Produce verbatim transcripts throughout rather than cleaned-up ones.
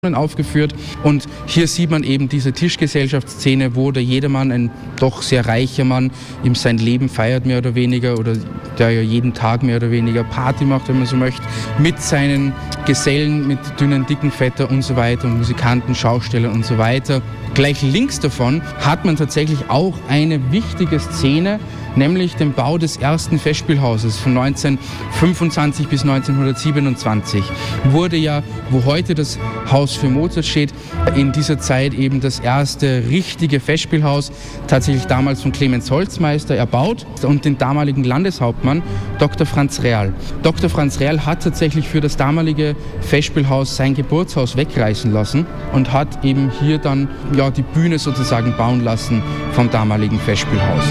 aufgeführt, und hier sieht man eben diese Tischgesellschaftsszene, wo der Jedermann, ein doch sehr reicher Mann, ihm sein Leben feiert mehr oder weniger, oder der ja jeden Tag mehr oder weniger Party macht, wenn man so möchte, mit seinen Gesellen, mit dünnen, dicken Vetter und so weiter und Musikanten, Schaustellern und so weiter. Gleich links davon hat man tatsächlich auch eine wichtige Szene, nämlich den Bau des ersten Festspielhauses von neunzehnhundertfünfundzwanzig bis neunzehnhundertsiebenundzwanzig. Wurde ja, wo heute das Haus für Mozart steht, in dieser Zeit eben das erste richtige Festspielhaus, tatsächlich damals von Clemens Holzmeister erbaut und den damaligen Landeshauptmann Doktor Franz Real. Doktor Franz Real hat tatsächlich für das damalige Festspielhaus sein Geburtshaus wegreißen lassen und hat eben hier dann ja die Bühne sozusagen bauen lassen vom damaligen Festspielhaus.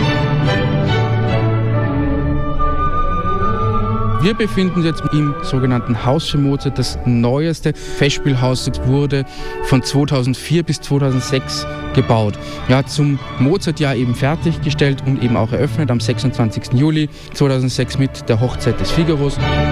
Wir befinden uns jetzt im sogenannten Haus für Mozart. Das neueste Festspielhaus wurde von zweitausendvier bis zweitausendsechs gebaut. Ja, zum Mozartjahr eben fertiggestellt und eben auch eröffnet am sechsundzwanzigsten Juli zweitausendsechs mit der Hochzeit des Figaros.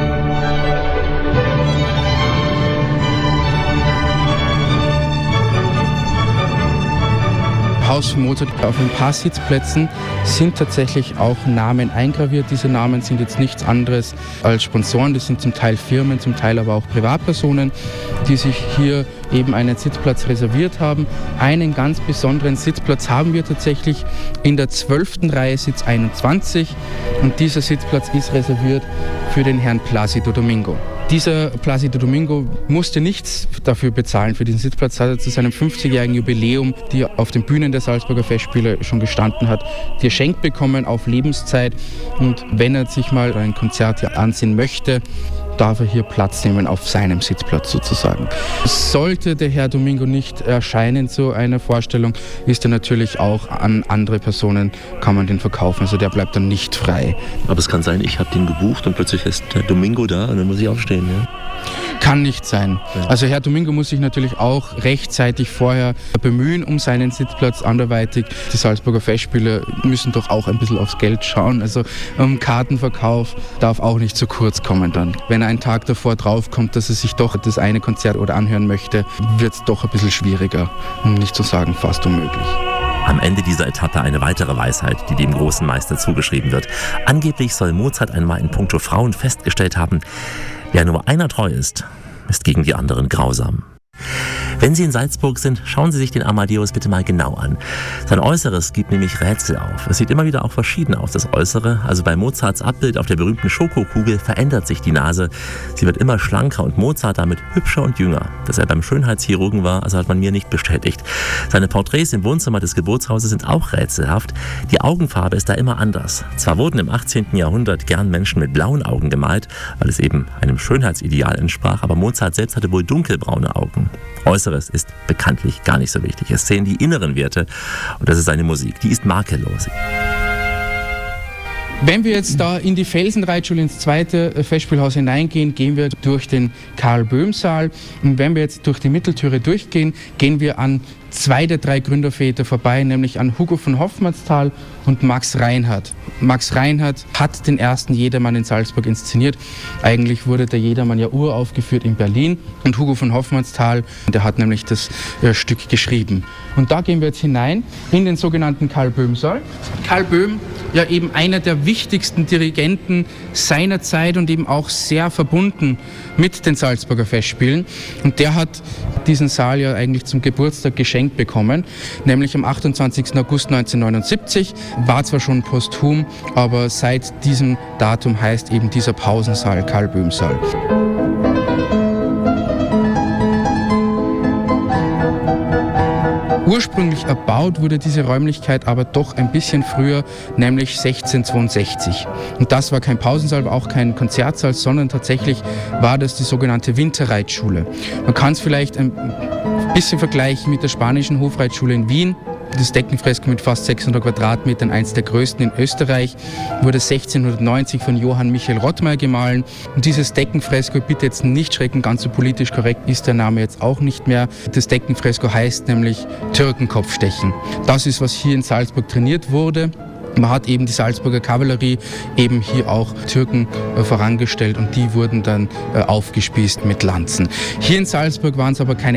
Haus für Mozart. Auf ein paar Sitzplätzen sind tatsächlich auch Namen eingraviert. Diese Namen sind jetzt nichts anderes als Sponsoren. Das sind zum Teil Firmen, zum Teil aber auch Privatpersonen, die sich hier eben einen Sitzplatz reserviert haben. Einen ganz besonderen Sitzplatz haben wir tatsächlich in der zwölften Reihe, Sitz einundzwanzig. Und dieser Sitzplatz ist reserviert für den Herrn Plácido Domingo. Dieser Plácido Domingo musste nichts dafür bezahlen für diesen Sitzplatz, hat er zu seinem fünfzigjährigen Jubiläum, die er auf den Bühnen der Salzburger Festspiele schon gestanden hat, geschenkt bekommen auf Lebenszeit. Und wenn er sich mal ein Konzert hier ansehen möchte, darf er hier Platz nehmen auf seinem Sitzplatz sozusagen. Sollte der Herr Domingo nicht erscheinen zu einer Vorstellung, ist er natürlich auch an andere Personen, kann man den verkaufen, also der bleibt dann nicht frei. Aber es kann sein, ich habe den gebucht und plötzlich ist der Domingo da und dann muss ich aufstehen, ja? Kann nicht sein. Ja. Also Herr Domingo muss sich natürlich auch rechtzeitig vorher bemühen um seinen Sitzplatz, anderweitig. Die Salzburger Festspiele müssen doch auch ein bisschen aufs Geld schauen. Also um Kartenverkauf darf auch nicht zu kurz kommen dann. Wenn er einen Tag davor draufkommt, dass er sich doch das eine Konzert oder anhören möchte, wird es doch ein bisschen schwieriger, um nicht zu sagen fast unmöglich. Am Ende dieser Etappe eine weitere Weisheit, die dem großen Meister zugeschrieben wird. Angeblich soll Mozart einmal in puncto Frauen festgestellt haben, wer nur einer treu ist, ist gegen die anderen grausam. Wenn Sie in Salzburg sind, schauen Sie sich den Amadeus bitte mal genau an. Sein Äußeres gibt nämlich Rätsel auf. Es sieht immer wieder auch verschieden aus, das Äußere. Also bei Mozarts Abbild auf der berühmten Schokokugel verändert sich die Nase. Sie wird immer schlanker und Mozart damit hübscher und jünger. Dass er beim Schönheitschirurgen war, also hat man mir nicht bestätigt. Seine Porträts im Wohnzimmer des Geburtshauses sind auch rätselhaft. Die Augenfarbe ist da immer anders. Zwar wurden im achtzehnten Jahrhundert gern Menschen mit blauen Augen gemalt, weil es eben einem Schönheitsideal entsprach, aber Mozart selbst hatte wohl dunkelbraune Augen. Äußeres ist bekanntlich gar nicht so wichtig. Es zählen die inneren Werte und das ist seine Musik. Die ist makellos. Wenn wir jetzt da in die Felsenreitschule ins zweite Festspielhaus hineingehen, gehen wir durch den Karl-Böhm-Saal. Und wenn wir jetzt durch die Mitteltüre durchgehen, gehen wir an zwei der drei Gründerväter vorbei, nämlich an Hugo von Hofmannsthal und Max Reinhardt. Max Reinhardt hat den ersten Jedermann in Salzburg inszeniert. Eigentlich wurde der Jedermann ja uraufgeführt in Berlin und Hugo von Hofmannsthal, der hat nämlich das äh, Stück geschrieben. Und da gehen wir jetzt hinein in den sogenannten Karl-Böhm-Saal. Karl Böhm, ja eben einer der wichtigsten Dirigenten seiner Zeit und eben auch sehr verbunden mit den Salzburger Festspielen. Und der hat diesen Saal ja eigentlich zum Geburtstag geschenkt bekommen, nämlich am achtundzwanzigsten August neunzehnhundertneunundsiebzig. War zwar schon posthum, aber seit diesem Datum heißt eben dieser Pausensaal Karl-Böhm-Saal. Ursprünglich erbaut wurde diese Räumlichkeit aber doch ein bisschen früher, nämlich sechzehnhundertzweiundsechzig. Und das war kein Pausensaal, war auch kein Konzertsaal, sondern tatsächlich war das die sogenannte Winterreitschule. Man kann es vielleicht ein bisschen vergleichen mit der spanischen Hofreitschule in Wien. Das Deckenfresko mit fast sechshundert Quadratmetern, eins der größten in Österreich, wurde sechzehnhundertneunzig von Johann Michael Rottmeier gemahlen. Und dieses Deckenfresko, bitte jetzt nicht schrecken, ganz so politisch korrekt ist der Name jetzt auch nicht mehr. Das Deckenfresko heißt nämlich Türkenkopfstechen. Das ist, was hier in Salzburg trainiert wurde. Man hat eben die Salzburger Kavallerie eben hier auch Türken äh, vorangestellt und die wurden dann äh, aufgespießt mit Lanzen. Hier in Salzburg waren es aber keine